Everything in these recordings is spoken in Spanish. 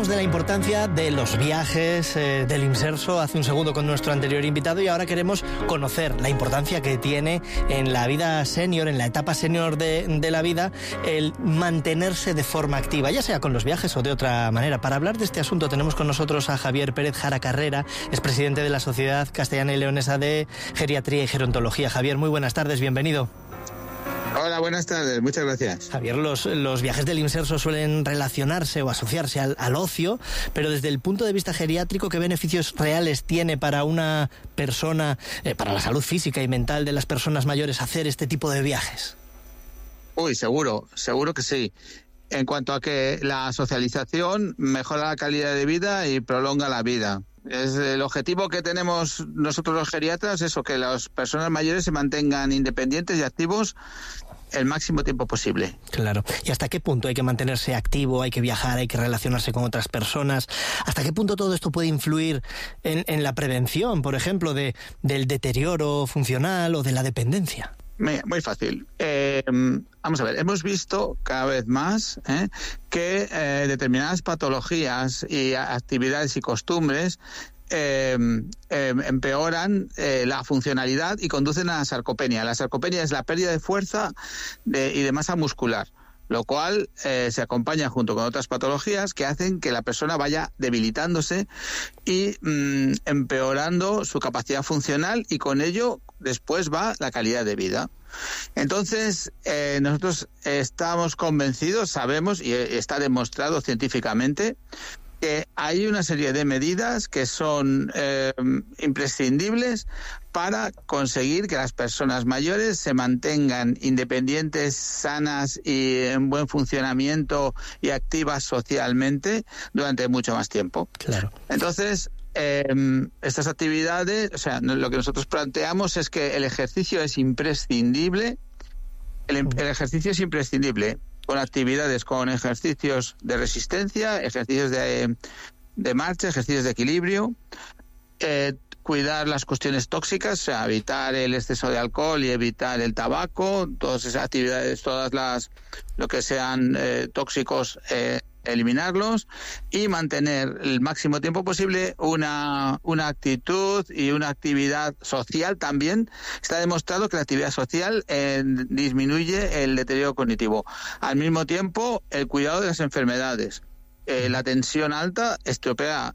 Hablábamos de la importancia de los viajes, del Imserso hace un segundo con nuestro anterior invitado, y ahora queremos conocer la importancia que tiene en la vida senior, en la etapa senior de la vida, el mantenerse de forma activa, ya sea con los viajes o de otra manera. Para hablar de este asunto tenemos con nosotros a Javier Pérez Jara Carrera, es presidente de la Sociedad Castellana y Leonesa de Geriatría y Gerontología. Javier, muy buenas tardes, bienvenido. Hola, buenas tardes, muchas gracias. Javier, los viajes del Imserso suelen relacionarse o asociarse al ocio, pero desde el punto de vista geriátrico, ¿qué beneficios reales tiene para una persona, para la salud física y mental de las personas mayores, hacer este tipo de viajes? Uy, seguro que sí. En cuanto a que la socialización mejora la calidad de vida y prolonga la vida. Es el objetivo que tenemos nosotros los geriatras, eso, que las personas mayores se mantengan independientes y activos el máximo tiempo posible. Claro. ¿Y hasta qué punto hay que mantenerse activo, hay que viajar, hay que relacionarse con otras personas? ¿Hasta qué punto todo esto puede influir en la prevención, por ejemplo, del deterioro funcional o de la dependencia? Muy fácil. Vamos a ver, hemos visto cada vez más que determinadas patologías y actividades y costumbres empeoran la funcionalidad y conducen a la sarcopenia. La sarcopenia es la pérdida de fuerza y de masa muscular, lo cual se acompaña junto con otras patologías que hacen que la persona vaya debilitándose y empeorando su capacidad funcional, y con ello después va la calidad de vida. Entonces, nosotros estamos convencidos, sabemos y está demostrado científicamente que hay una serie de medidas que son imprescindibles para conseguir que las personas mayores se mantengan independientes, sanas y en buen funcionamiento y activas socialmente durante mucho más tiempo. Claro. Entonces, estas actividades, o sea, lo que nosotros planteamos es que el ejercicio es imprescindible. El ejercicio es imprescindible, con actividades, con ejercicios de resistencia, ejercicios de marcha, ejercicios de equilibrio, cuidar las cuestiones tóxicas, o sea, evitar el exceso de alcohol y evitar el tabaco, todas esas actividades, lo que sean tóxicos, eliminarlos, y mantener el máximo tiempo posible una actitud y una actividad social también. Está demostrado que la actividad social disminuye el deterioro cognitivo. Al mismo tiempo, el cuidado de las enfermedades. La tensión alta estropea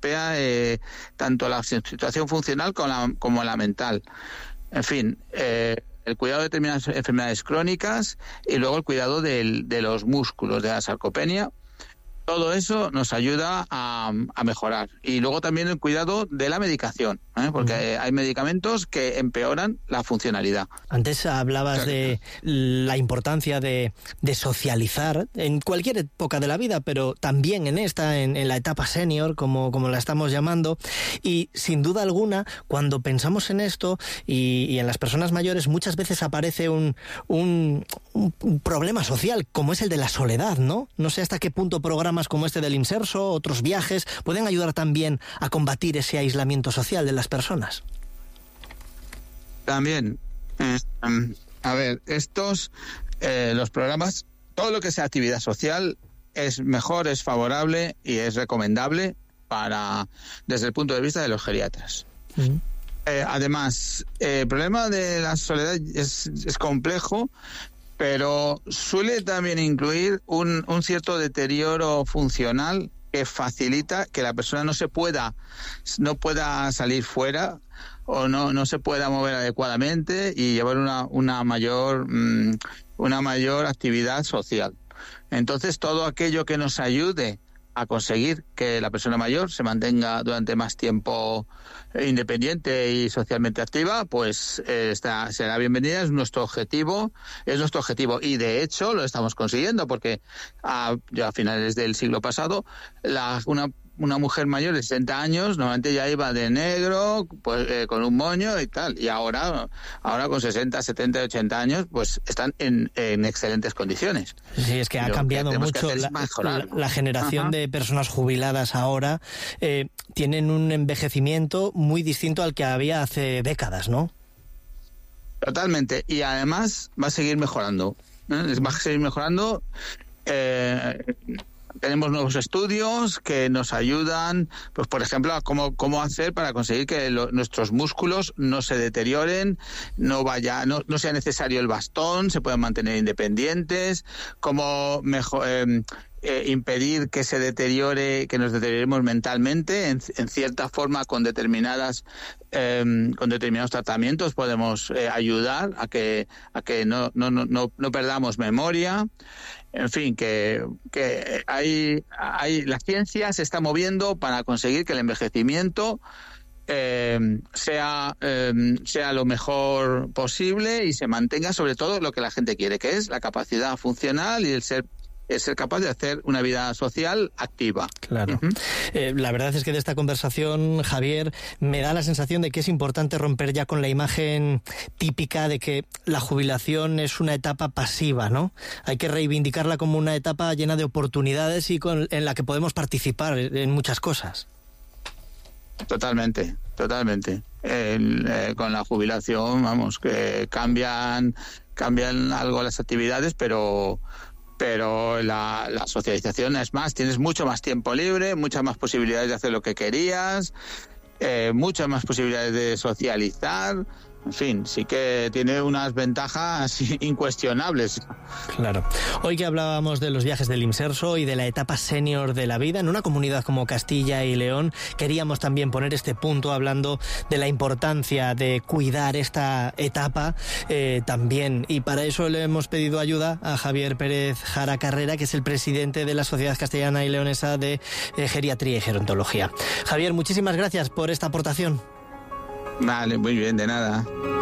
tanto la situación funcional como la mental. En fin, el cuidado de determinadas enfermedades crónicas y luego el cuidado de los músculos, de la sarcopenia. Todo eso nos ayuda a mejorar. Y luego también el cuidado de la medicación, porque hay medicamentos que empeoran la funcionalidad. Antes hablabas de la importancia de socializar en cualquier época de la vida, pero también en la etapa senior, como la estamos llamando. Y sin duda alguna, cuando pensamos en esto y en las personas mayores, muchas veces aparece un problema social, como es el de la soledad, ¿no? No sé hasta qué punto programas como este del Imserso, otros viajes, pueden ayudar también a combatir ese aislamiento social de las personas. También, a ver, los programas, todo lo que sea actividad social es mejor, es favorable y es recomendable desde el punto de vista de los geriatras. Además, el problema de la soledad es complejo, pero suele también incluir un cierto deterioro funcional que facilita que la persona no pueda salir fuera o no se pueda mover adecuadamente y llevar una mayor actividad social. Entonces, todo aquello que nos ayude a conseguir que la persona mayor se mantenga durante más tiempo independiente y socialmente activa, pues será bienvenida, es nuestro objetivo, y de hecho lo estamos consiguiendo, porque ya a finales del siglo pasado una mujer mayor de 60 años normalmente ya iba de negro, pues con un moño y tal, y ahora con 60, 70, 80 años pues están en excelentes condiciones. Sí, es que ha cambiado mucho la generación de personas jubiladas ahora, tienen un envejecimiento muy distinto al que había hace décadas, ¿no? Totalmente, y además va a seguir mejorando, va a seguir mejorando. tenemos nuevos estudios que nos ayudan, pues por ejemplo, a cómo hacer para conseguir que nuestros músculos no se deterioren, no sea necesario el bastón, se puedan mantener independientes, cómo mejor impedir que se deteriore, que nos deterioremos mentalmente. En cierta forma, con determinados tratamientos podemos ayudar a que no perdamos memoria. En fin, que la ciencia se está moviendo para conseguir que el envejecimiento sea lo mejor posible y se mantenga sobre todo lo que la gente quiere, que es la capacidad funcional y el ser capaz de hacer una vida social activa. Claro. La verdad es que de esta conversación, Javier, me da la sensación de que es importante romper ya con la imagen típica de que la jubilación es una etapa pasiva, ¿no? Hay que reivindicarla como una etapa llena de oportunidades y en la que podemos participar en muchas cosas. Totalmente. Con la jubilación, vamos, que cambian algo las actividades, pero la socialización es más, tienes mucho más tiempo libre, muchas más posibilidades de hacer lo que querías, muchas más posibilidades de socializar. En fin, sí que tiene unas ventajas incuestionables. Claro. Hoy que hablábamos de los viajes del Imserso y de la etapa senior de la vida, en una comunidad como Castilla y León, queríamos también poner este punto hablando de la importancia de cuidar esta etapa también. Y para eso le hemos pedido ayuda a Javier Pérez Jara Carrera, que es el presidente de la Sociedad Castellana y Leonesa de Geriatría y Gerontología. Javier, muchísimas gracias por esta aportación. Vale, muy bien, de nada.